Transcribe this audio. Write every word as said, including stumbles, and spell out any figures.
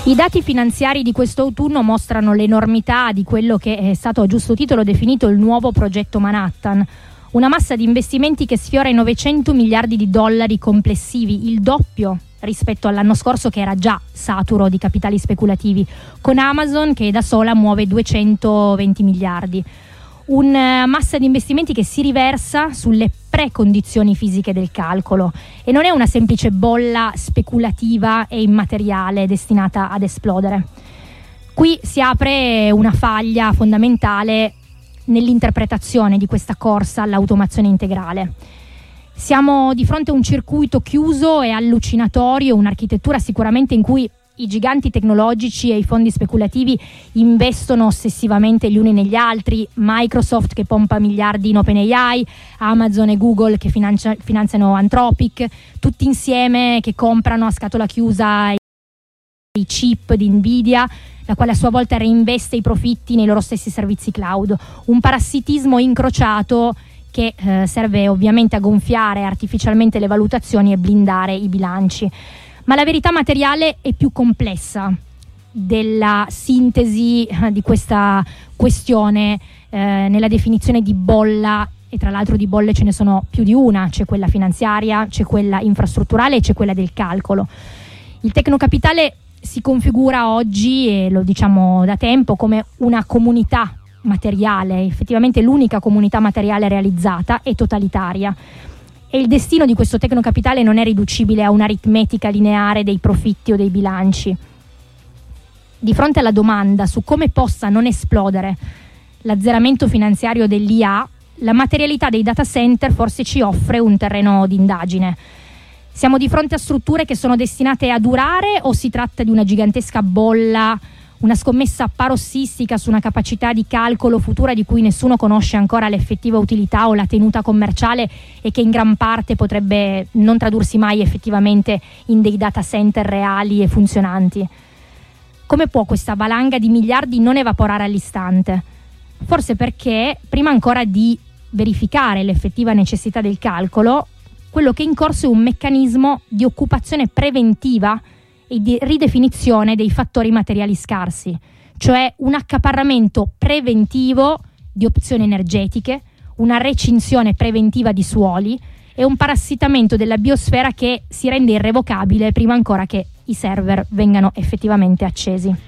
I dati finanziari di questo autunno mostrano l'enormità di quello che è stato a giusto titolo definito il nuovo progetto Manhattan, una massa di investimenti che sfiora i novecento miliardi di dollari complessivi, il doppio rispetto all'anno scorso che era già saturo di capitali speculativi, con Amazon che da sola muove duecentoventi miliardi. Una massa di investimenti che si riversa sulle precondizioni fisiche del calcolo e non è una semplice bolla speculativa e immateriale destinata ad esplodere. Qui si apre una faglia fondamentale nell'interpretazione di questa corsa all'automazione integrale. Siamo di fronte a un circuito chiuso e allucinatorio, un'architettura sicuramente in cui i giganti tecnologici e i fondi speculativi investono ossessivamente gli uni negli altri, Microsoft che pompa miliardi in OpenAI, Amazon e Google che finanzia, finanziano Anthropic, tutti insieme che comprano a scatola chiusa i chip di Nvidia, la quale a sua volta reinveste i profitti nei loro stessi servizi cloud. Un parassitismo incrociato che eh, serve ovviamente a gonfiare artificialmente le valutazioni e blindare i bilanci. Ma la verità materiale è più complessa della sintesi eh, di questa questione eh, nella definizione di bolla, e tra l'altro di bolle ce ne sono più di una, c'è quella finanziaria, c'è quella infrastrutturale e c'è quella del calcolo. Il tecnocapitale si configura oggi, e lo diciamo da tempo, come una comunità materiale, effettivamente l'unica comunità materiale realizzata e totalitaria. E il destino di questo tecnocapitale non è riducibile a un'aritmetica lineare dei profitti o dei bilanci. Di fronte alla domanda su come possa non esplodere l'azzeramento finanziario dell'I A, la materialità dei data center forse ci offre un terreno d'indagine. Siamo di fronte a strutture che sono destinate a durare o si tratta di una gigantesca bolla, una scommessa parossistica su una capacità di calcolo futura di cui nessuno conosce ancora l'effettiva utilità o la tenuta commerciale e che in gran parte potrebbe non tradursi mai effettivamente in dei data center reali e funzionanti? Come può questa valanga di miliardi non evaporare all'istante? Forse perché, prima ancora di verificare l'effettiva necessità del calcolo, quello che è in corso è un meccanismo di occupazione preventiva e di ridefinizione dei fattori materiali scarsi, cioè un accaparramento preventivo di opzioni energetiche, una recinzione preventiva di suoli e un parassitamento della biosfera che si rende irrevocabile prima ancora che i server vengano effettivamente accesi.